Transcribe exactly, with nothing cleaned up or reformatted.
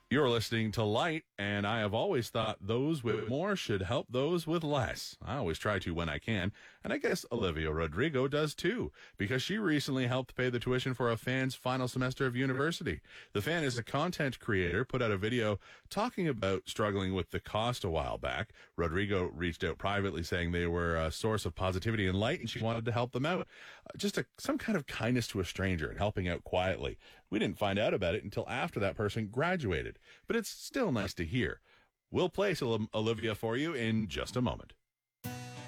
You're listening to Light, and I have always thought those with more should help those with less. I always try to when I can, and I guess Olivia Rodrigo does too, because she recently helped pay the tuition for a fan's final semester of university. The fan is a content creator, put out a video talking about struggling with the cost a while back. Rodrigo reached out privately saying they were a source of positivity and light, and she wanted to help them out. Uh, just a, some kind of kindness to a stranger and helping out quietly. We didn't find out about it until after that person graduated. But it's still nice to hear. We'll play Olivia for you in just a moment.